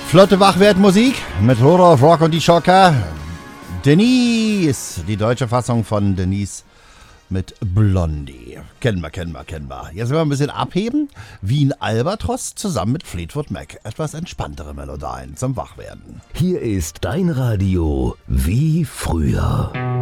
Flotte Wachwertmusik mit Rudolf Rock und die Schocker. Denise, die deutsche Fassung von Denise mit Blondie. Kennen wir. Jetzt werden wir ein bisschen abheben. Wie ein Albatros zusammen mit Fleetwood Mac. Etwas entspanntere Melodien zum Wachwerden. Hier ist dein Radio wie früher.